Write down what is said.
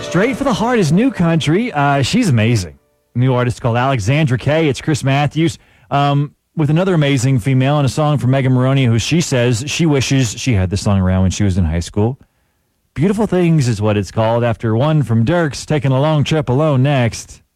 Straight for the Heart is new country. She's amazing. New artist called Alexandra Kay. It's Chris Matthews with another amazing female and a song from Megan Moroney, who she says she wishes she had this song around when she was in high school. Beautiful Things is what it's called, after one from Dirks taking a long trip alone next.